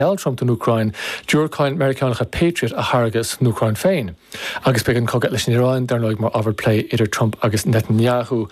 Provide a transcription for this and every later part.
Trump an Ukraine, dúrcáin Americanacha Patriot a Hargus an Ukraine féin. Agus began cogat leis an Iráin dar nóid mar overplay idir Trump agus Netanyahu.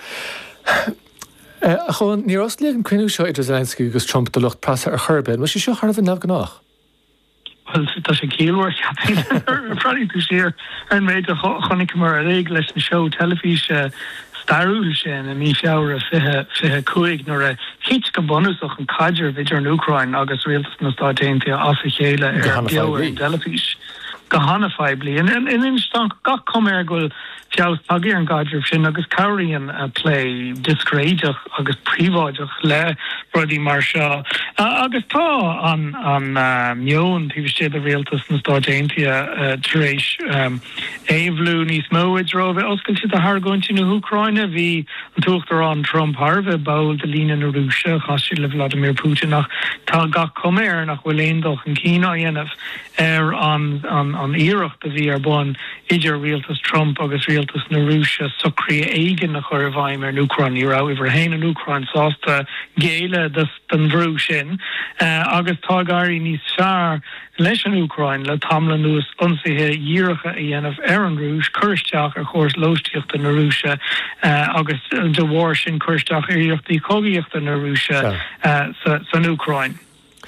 A chuan ní os líon cuiinú seo idir Zelensky agus Trump do lucht prasa ar churbed, mas seo Harvard nef gannach? Well, that's a keelword. Probably to share and made a chonig mar a reg leis an show television starúil sin a ní seabhar a fiche cuaig nor a hit go bonusach an caidir vidir an Ukraine agus rialtas na stáidénta as a chéile ar beo an televis. Gohanna fibli and in stan gach comer go fiaus pagi an gadr sin agus Carian play discreidach agus príváidach le Brody Marshaw agus tá an mion tíbiste a réaltas na stáidénta tréis éhlú níos móid rove oscail a hargointi na Ukraine hí an tuachtar an Trump Harve bail de lína na Rússia chasí le Vladimir Putin nach tá gach comer nach bhfuil éondoch an Kína dhéanamh an íirecht a bhí ar bon idir rialtas Trump agus rialtas na Rússia sucrí éigen nach chur bhaim ar Ucrain ní rah iver héin an Ucrain sásta géile den bhrú sin agus tá garí níos fearr leis an Ucrain le tamlan nuas ionsaithe díreacha a dhéanamh ar an Rús chuirteach ar chóir lóistíochta na Rússia agus de bhór sin chuirteach íochtaí cógaíochta na Rússia san Ucrain.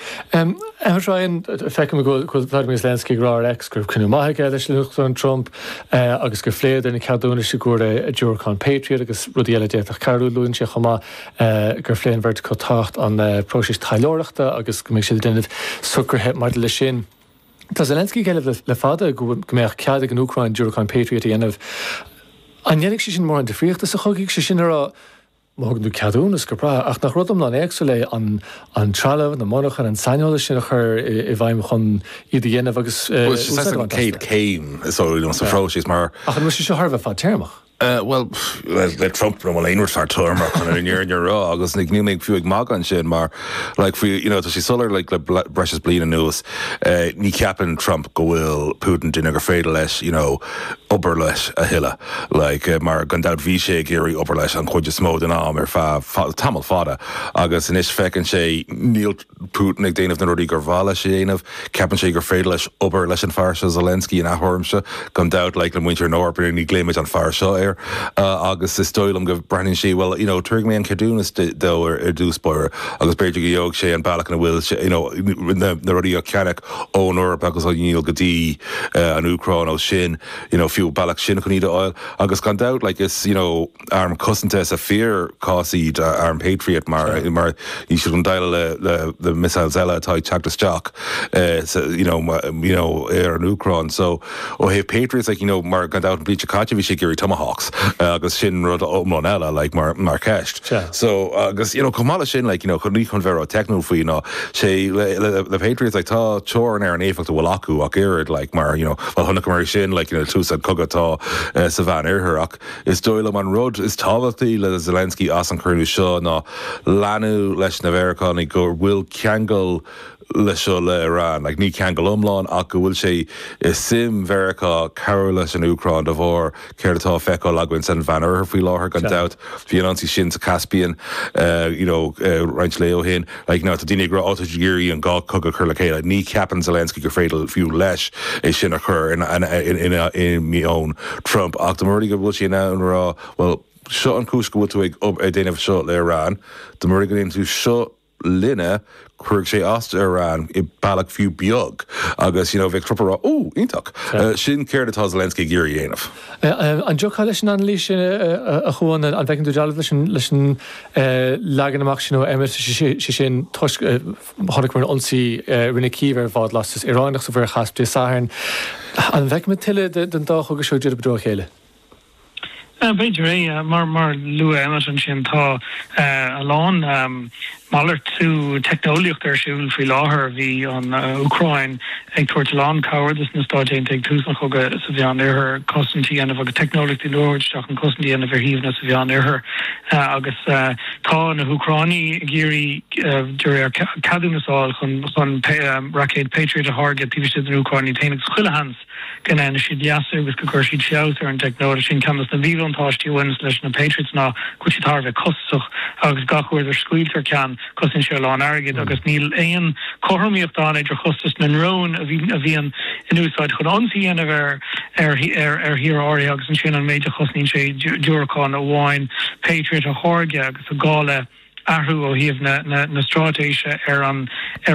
Ryan fecum go Vladimir Zelensky rá ex gur cynnu maithaige leis an Trump agus gur phléad in cadúna si gur a dúrcán Patriot agus rudí eile déach carú lún sé chumá gur phléan bheirt go tacht an prósis taileoireachta agus go mé si duine sucrthe mar le sin. Tá Zelensky geileh le fada go méach cead an Ucrain dúrcán Patriot a dhéanamh. Anhénig si sin mór an defriochta sa chogaigh si sin ará Mogú ceadúnas go bra ach nach rudam ná éagsú le an trealah na monachan an sainneála sin a chur I bhaim chun iad dhéanamh agus Céad céim is ó sa fróisís mar ach an mu seo Harbh fá téirmach. Well, le Trump no mal einwar turmer kan in your raw agus nig nu make fuig mag an sin mar like for she solar like le brushes bleed and news ni capping Trump go will Putin dinner féidir leis upper leis a hilla like mar gandát vísé géirí upper leis an chuide smód an am tamil fada agus in is fecin sé Neil Putin ag déanamh na rudí gur bhla sé déanamh capan sé gur féidir leis upper leis an farsa Zelensky in ahormse gandát like le winter nor ní gléimiid an farsa agus is stoilm go brenin sé well tuig mé an cadúnas do ar dúspóir agus beidir go jog sé an bailach na bhfuil na rudí a ceannach ón Eorp agus an níl gotí an Ucrain ó sin fiú bailach sin chuníide oil agus gan doubt like is arm cosanta a fear cosíd arm Patriot mar ní siad an daile le missiles eile atá teachtasteach ar an Ucrain so ó heh Patriots mar gan doubt an blíte caite bhí sé gurí Tomahawks agus sin rud omlan eile like mar ceist. So agus cumála sin like chuní chun bhar technú faoí sé le Patriots like tá teoran ar an éfacht a bhfuil acu ach irid like mar bhil thuna mar sin like túsa cogatá sa bhean irthach is dóile an rud is tábhachtaí le Zelensky as an chuirú seo ná leanú leis na Bhearicánaigh gur bhfuil ceangal le seo le Iran like ní ceangal umláin ach go bhfuil sé is sim Bhearicá carú leis an Ucrain do bhór céir atá feicáil aguain san bhean ar faoi láthair gan doubt bhí an ansí sin sa Caspian roinnt leo hin like tá daine gur autogéirí an gá cogad chur le chéile ní ceapan Zelensky gur féidir fiú leis é sin a chur in mí ón Trump ach do muirí go bhfuil sin an rá well seo an cús go bhfuil tú ag déanamh seo le Iran do muirí go dtíon tú seo linne chuirg sé as Iran I bailach fiú beag agus bheith troppa ítach sin céir atá Zelensky géirí dhéanamh. An jochá leis an lí sin a chuáin an bhecinn tú dealah leis an legan amach sin éime sin tháinig mar ansaí rinne cíomh ar bhád las Iránnach sa bhar chaspé sahairn an bheic me tiile den dá chugus seo deidir bedro chéile. Beidir mar lua Emerson sin tá a lán Maller tú technoliacht siúil frí láthair bhí an Ucrain ag tuairt lán cabhar is na stáidénta ag tús nach chugad sa bhean ar cosintí anamh agus technoliacht í Lordteach an cosintí anamh ar híomna sa bhean ar agus tá na Ucraini géirí dúir ar cadúnasáil chun rakéid Patriot a Harget tíbiste an Ucraini téananig chuilehans gannne si deasú agus go chuir siad seátar an technoliacht sin camas na bhíhántáistí bhain leis na Patriots ná chu si tar bheith cosach agus gachúir ar scuiltar cean cosin se lá agad agus níl éon choíochtán idir chustas na rón a bhíon in úsáid chun ansíana ar hir áí agus an sin an méidir chusnín sé dúraán a bháin Patriot a háge agus a gála arhu ó híomh na strátéise ar an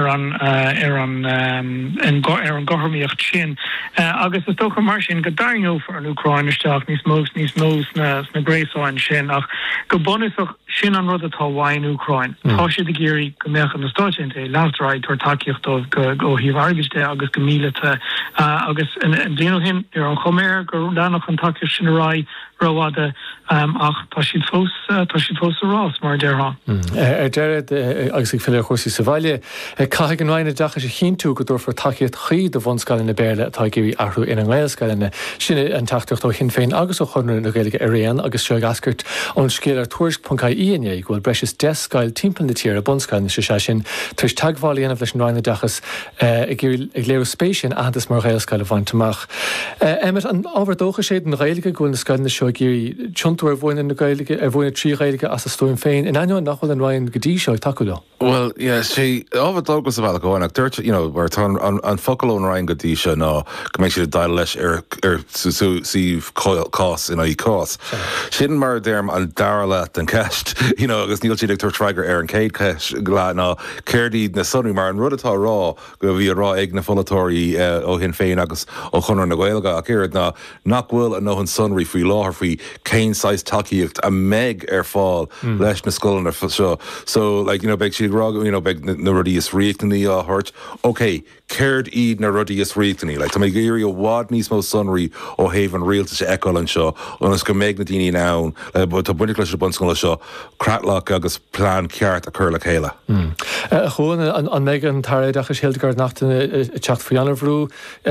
goharmíocht sin. Agus is tócha mar sin go daingó ar an Ucrainisteach níos mós na gréáin sin ach go bonach sin an rud atá bháin Ucrain. Tá si de géirí go mechan na stáisiinte láráid tuair takeíocht ó híomh airgiste agus go mílete agus déanú hin ar an choméir gur lánach an takeíocht sin ará roiáda ach tá siad fós a rás mar deará. Dead agus ag fé chósaí sa bhaile caiigh an bhaine decha sé chinú go dúr for takeíocht chiad do bhanscailna béle atá géirí ahrú ina ghilscailna sinna an taachtacht ó chin féin agus ó chunir na Gaeilge aréan agus seo gascairt an scéal ar tuairisc.caíine ghfuil breis 10 scail timppla na tíar a bonscailna se sin tuis tagháil ana leis an bhaine dechas ag léir spéisisin antas mar ghilscail a bhaintach. Emmet an ábhardócha sé an Gaeilge ghfuil na scailna seo géirí tionú ar bhhaine na Gaeilge ar bhhaine trí Gaeilge as a stoim féin in aine nachfuil an Ryan godí seo takeúla. Well, yeah, sé ábhardógus a bhile goin ach dúirt, bhar an focail an Ryan godí seo ná go méid siad dail leis ar síomh cás in í cás. Sin mar derm an darla an ceist, agus níl siad ag treigar ar an céad ceist glá ná céirdíd na sunú mar an rudatá rá go bhí rá ag na folatóirí ó hin féin agus ó chunar na Gaeilge ach iad ná nachhfuil a nó an sunraí faoi láthir faoi céin sais takeíocht a meg ar fáil leis na scoilna seo. So, beag siad rá, beag na rudí is riachtaní á hurt. Okay, céird iad na rudí is riachtaní. Tá mé géirí ó bhád níos mó sunraí ó héh an rialta sé eáil seo, ónas go méid na daoine nán, tá buine leis a bunscoile seo, cratlach agus plán ceart a chur le chéile. Chuan an méid an taréid achas Hildegard nachtainna teacht faoianna bhrú,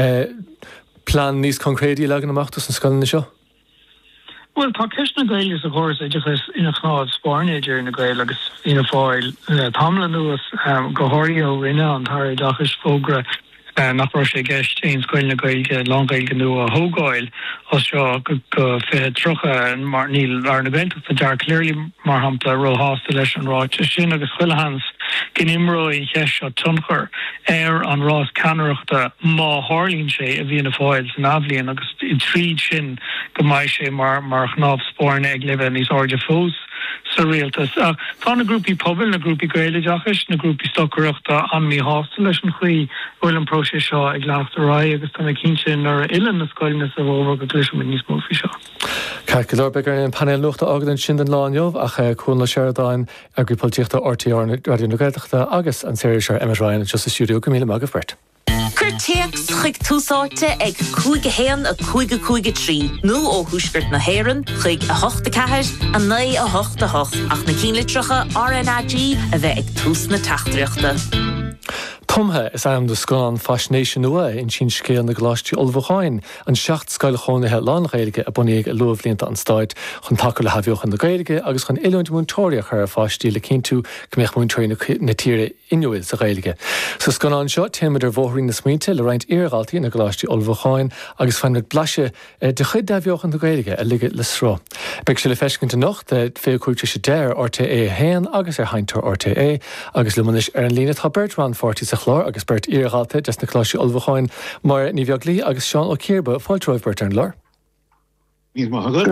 plán níos concrédí legan amachtas an scoilna seo? Well, tá ceist na Gaeilge a chóras idirchas ina chnád spáinéidir na Gaeilge agus ina fáil tamla nuas go háirí ó rinne an taréid achas fógra nach mar sé gist ein scoil na Gaeilge Gaeilge nua a hógáil os seo go fé trocha mar níl ar na bent fa dar clearly mar hampla ro hásta leis an ráte sin agus chuilehans gin imró in cheis seo tunchar ar an rás canaireachta má hálín sé a bhíon a fáil san aflíonn agus i tríd sin go maiid sé mar chnáb spáirne ag libh níos áide fós sa réaltas. Tá na grúpi pobil, na grúpi Gaeilge achas, na grúpi stocareachta an mí hásta leis an chuí bhfuil an próise seo ag leachtarrá agus tá cinse nar ilan na scoilna sa bhór go tuisi níos mó fi seo. Ceart go leor beag an panel luachta agad an sin den láinneomh ach chun le seirdáin agripoltíochta RTR na Radio na Gaeltachta agus an séir seir Emmet Ryan just a stúdio go míle agah bert. Curteach chuig túsáte ag cúige héan a cúige trí. Nó ó thuisgurt na héan chuig a hochta ceir a 9 a hochta hoch ach na cínlitrocha RNAG a bheith ag tús na tachtreachta. Tomthe is am de scan fascination nua in sin scéal na gláistí olbháin an 6 scail chónathe lán Gaeilge a bunéag a luamhlínta an stáid chun take le haíoch an na Gaeilge agus chun éileint múntóireach ar a fáistí le cinú gombeoh múntóirí na tíre inuil sa Gaeilge. So scan an seo téimiid ar bhóthín na smínte le roinnt iarghaltaí na gláistí olbháin agus fanna blaise de chud daibheoch an na Gaeilge a ligad le srá. Beag se le feiscinnta nocht de féúilte sé déir RTA héan agus ar haintar RTA agus lumanis ar an lína tá Bert ran 40 chlár agus bert iarghalta des na cláisiú olbháin mar ní bheag lí agus Seán ó Cíorba fáiltróibh bert an lár. A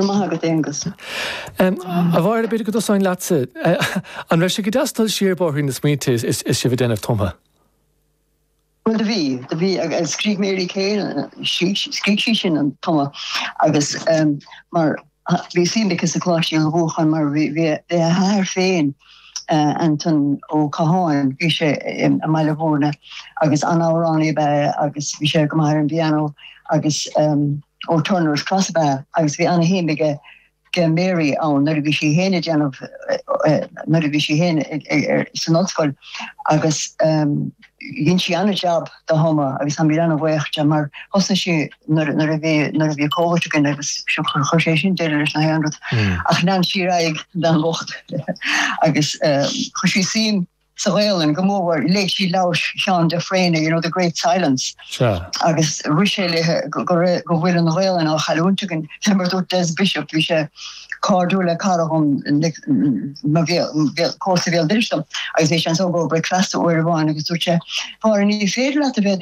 bhhair a beidir go dosáin leatsa. An bheith sé go dastal siarbáthí na smínte is si bh déanamh Tomthe. Well, the V, skrik Mary Kane, skrik sin an Tomthe agus mar vi seen because the cláisiú olbháin mar vi haar féin. Anton ó Caháin bhí sé a meile bhórna agus an áránaí be agus bhí sé go maithir an piano agus ó Turner's Crossbar agus bhí anna héimige ge Mary ann nuair a bhí sé héine déanamh nuair a bhí sé héine san ollscoil agus ginn si anna job do thoma agus an bhí anna bhaochte mar hosa sé nuair a bhí cóhairtegan agus chuir sé sin déile leis na héanrad ach ná si raig den locht agus chuir sí sin Sahel and come over Lake She Lausch Sean Defrane, the Great Silence. Agus Richelle go will an Royal and Haluntugan Timber Des Bishop which Cardula Carahom course of Dilsham. I say so go breakfast or one agus for any fair lot of